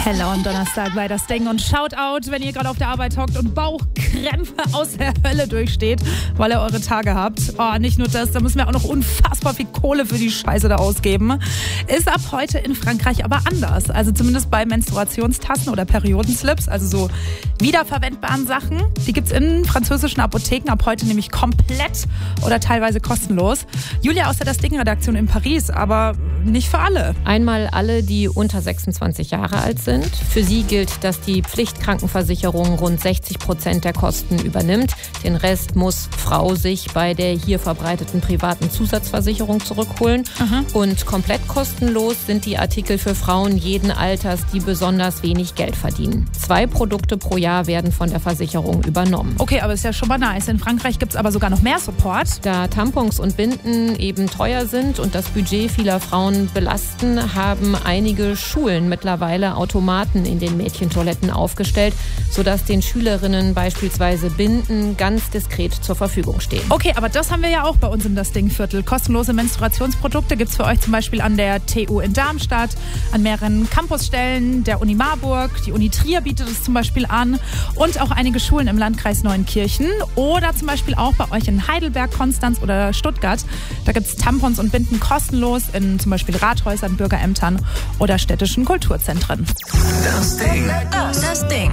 Hello am Donnerstag bei das Ding und Shoutout, wenn ihr gerade auf der Arbeit hockt und Bauchkrämpfe aus der Hölle durchsteht, weil ihr eure Tage habt. Oh, nicht nur das, da müssen wir auch noch unfassbar viel Kohle für die Scheiße da ausgeben. Ist ab heute in Frankreich aber anders. Also zumindest bei Menstruationstassen oder Periodenslips, also so wiederverwendbaren Sachen. Die gibt's in französischen Apotheken ab heute nämlich komplett oder teilweise kostenlos. Julia aus der Das Ding-Redaktion in Paris, aber nicht für alle. Einmal alle, die unter 26 Jahre alt sind. Für sie gilt, dass die Pflichtkrankenversicherung rund 60% der Kosten übernimmt. Den Rest muss Frau sich bei der hier verbreiteten privaten Zusatzversicherung zurückholen. Und komplett kostenlos sind die Artikel für Frauen jeden Alters, die besonders wenig Geld verdienen. 2 Produkte pro Jahr werden von der Versicherung übernommen. Okay, aber ist ja schon mal nice. In Frankreich gibt es aber sogar noch mehr Support. Da Tampons und Binden eben teuer sind und das Budget vieler Frauen belasten, haben einige Schulen mittlerweile Automaten in den Mädchentoiletten aufgestellt, sodass den Schülerinnen beispielsweise Binden ganz diskret zur Verfügung stehen. Okay, aber das haben wir ja auch bei uns im Das Ding-Viertel. Kostenlose Menstruationsprodukte gibt es für euch zum Beispiel an der TU in Darmstadt, an mehreren Campusstellen der Uni Marburg, die Uni Trier bietet es zum Beispiel an und auch einige Schulen im Landkreis Neunkirchen oder zum Beispiel auch bei euch in Heidelberg, Konstanz oder Stuttgart. Da gibt es Tampons und Binden kostenlos in zum Beispiel Rathäusern, Bürgerämtern oder städtischen Kulturzentren. Das Ding.